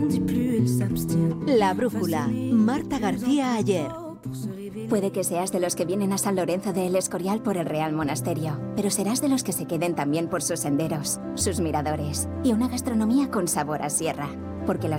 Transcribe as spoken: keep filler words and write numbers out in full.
La brújula. Marta García Ayer. Puede que seas de los que vienen a San Lorenzo de El Escorial por el Real Monasterio, pero serás de los que se queden también por sus senderos, sus miradores y una gastronomía con sabor a sierra. Porque las